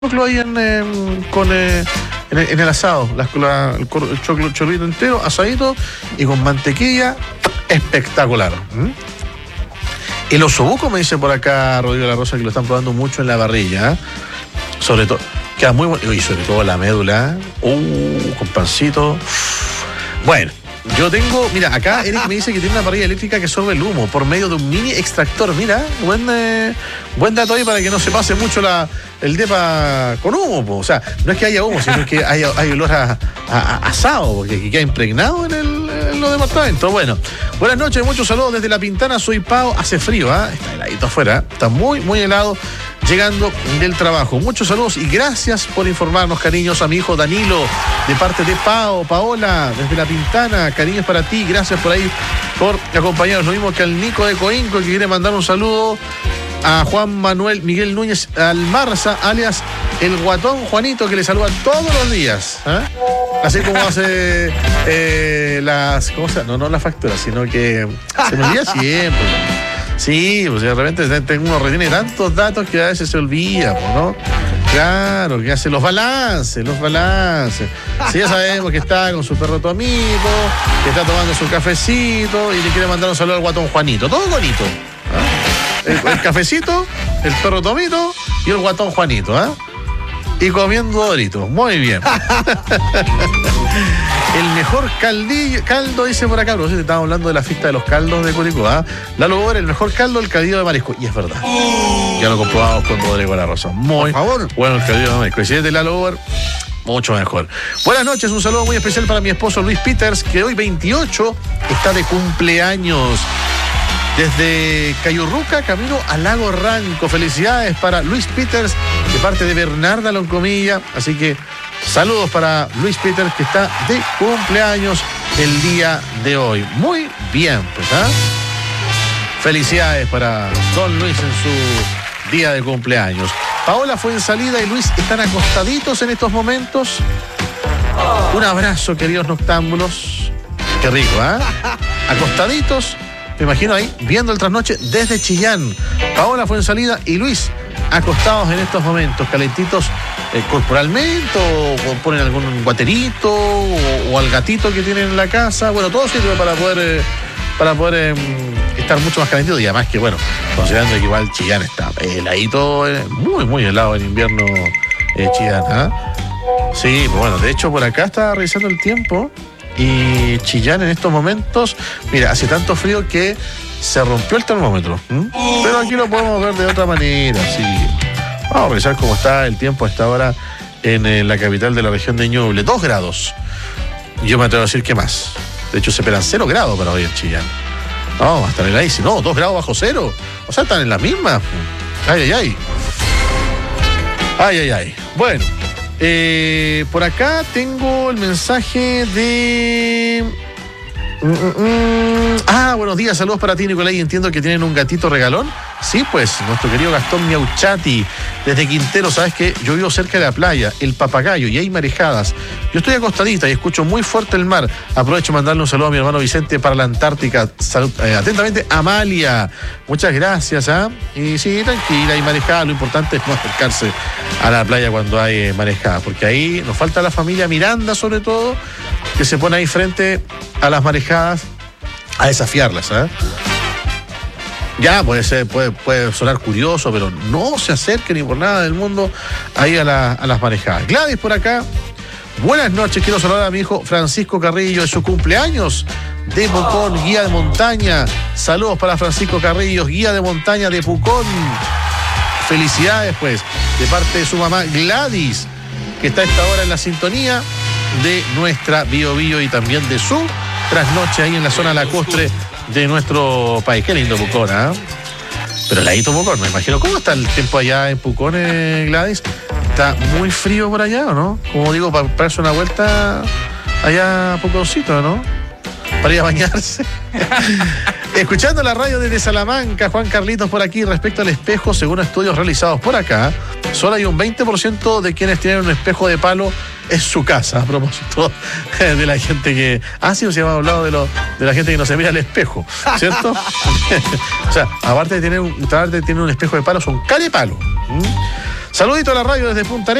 choclo ahí en el asado, el choclito entero, asadito y con mantequilla, espectacular. El osobuco, me dice por acá Rodrigo La Rosa, que lo están probando mucho en la parrilla, sobre todo, queda muy bueno, y sobre todo la médula, con pancito. Bueno, yo tengo, mira, acá Eric me dice que tiene una parrilla eléctrica que absorbe el humo por medio de un mini extractor. Mira, buen dato ahí para que no se pase mucho el depa con humo, po. O sea, no es que haya humo, sino que hay olor a asado, porque queda impregnado en los departamentos. Bueno, buenas noches, muchos saludos desde La Pintana, soy Pau, hace frío, está heladito afuera, está muy, muy helado. Llegando del trabajo. Muchos saludos y gracias por informarnos, cariños, a mi hijo Danilo, de parte de Paola, desde La Pintana. Cariños para ti, gracias por ahí, por acompañarnos. Lo mismo que al Nico de Coinco, que quiere mandar un saludo a Juan Manuel Miguel Núñez Almarza, alias el Guatón Juanito, que le saluda todos los días. Así como hace ¿cómo se llama? No las facturas, sino que se me olvida siempre. Sí, pues de repente uno retiene tantos datos que a veces se olvida, ¿no? Claro, que hace los balances. Sí, ya sabemos que está con su perro Tomito, que está tomando su cafecito y le quiere mandar un saludo al Guatón Juanito. Todo bonito. El cafecito, el perro Tomito y el Guatón Juanito, y comiendo Doritos. Muy bien. El mejor caldo, dice por acá, pero si estamos hablando de la fiesta de los caldos de Curicó, Lalo Bober, el mejor caldo, el caldillo de marisco. Y es verdad. Ya lo comprobamos con Rodrigo La Rosa. Muy bueno el caldillo de marisco. Y si es de Lalo Bober, mucho mejor. Buenas noches, un saludo muy especial para mi esposo Luis Peters, que hoy 28 está de cumpleaños. Desde Cayurruca, camino a Lago Ranco. Felicidades para Luis Peters, de parte de Bernarda Loncomilla. Así que saludos para Luis Peters, que está de cumpleaños el día de hoy. Muy bien, pues, Felicidades para don Luis en su día de cumpleaños. Paola Fuensalida y Luis están acostaditos en estos momentos. Un abrazo, queridos noctámbulos. Qué rico, Acostaditos. Me imagino ahí, viendo el trasnoche desde Chillán. Paola Fuensalida y Luis, acostados en estos momentos, calentitos corporalmente, o ponen algún guaterito, o al gatito que tienen en la casa. Bueno, todo sirve para poder estar mucho más calentito. Y además que, bueno, considerando que igual Chillán está heladito, muy, muy helado en invierno, Chillán, Sí, pues bueno, de hecho por acá estaba revisando el tiempo. Y Chillán en estos momentos, mira, hace tanto frío que se rompió el termómetro. Pero aquí lo podemos ver de otra manera, sí. Vamos a revisar cómo está el tiempo a esta hora en la capital de la región de Ñuble. 2 grados. Yo me atrevo a decir que más. De hecho, se esperan 0 grados para hoy en Chillán. No, va a estar en ahí. Si no, 2 grados bajo cero. O sea, están en la misma. Ay. Bueno. Por acá tengo el mensaje de... buenos días, saludos para ti, Nicolás. Entiendo que tienen un gatito regalón. Sí, pues, nuestro querido Gastón Miauchati, desde Quintero. Sabes que yo vivo cerca de la playa, el Papagayo, y hay marejadas. Yo estoy acostadita y escucho muy fuerte el mar. Aprovecho de mandarle un saludo a mi hermano Vicente para la Antártica. Salud, atentamente, Amalia. Muchas gracias, Y sí, tranquila, hay marejadas. Lo importante es no acercarse a la playa cuando hay marejadas, porque ahí nos falta la familia Miranda, sobre todo, que se pone ahí frente a las marejadas a desafiarlas, Ya puede sonar curioso, pero no se acerque ni por nada del mundo ahí a las marejadas. Gladys por acá. Buenas noches, quiero saludar a mi hijo Francisco Carrillo, es su cumpleaños de Pucón, guía de montaña. Saludos para Francisco Carrillo, guía de montaña de Pucón. Felicidades, pues, de parte de su mamá Gladys, que está a esta hora en la sintonía de nuestra Bio Bio y también de su trasnoche ahí en la zona lacustre de nuestro país. Qué lindo Pucón, Pero heladito Pucón, me imagino. ¿Cómo está el tiempo allá en Pucón, Gladys? ¿Está muy frío por allá o no? Como digo, para darse una vuelta allá a Puconcito, ¿no? Para ir a bañarse. Escuchando la radio desde Salamanca, Juan Carlitos por aquí. Respecto al espejo, según estudios realizados por acá, solo hay un 20% de quienes tienen un espejo de palo en su casa. A propósito de la gente que... sí, nos hemos hablado de la gente que no se mira al espejo, ¿cierto? O sea, aparte de tener un espejo de palo, son carepalo. Saludito a la radio desde Punta Arenas.